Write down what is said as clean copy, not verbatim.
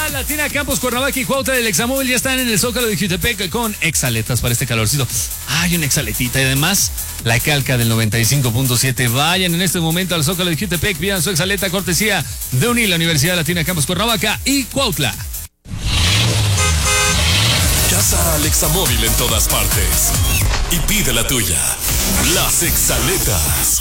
Latina Campus Cuernavaca y Cuautla del Examóvil ya están en el Zócalo de Jutepec con exaletas para este calorcito. Hay una exaletita y además la calca del 95.7. Vayan en este momento al Zócalo de Jutepec, pidan su exaleta cortesía de UNI, la Universidad Latina Campus Cuernavaca y Cuautla. Casa al Examóvil en todas partes y pide la tuya. Las exaletas.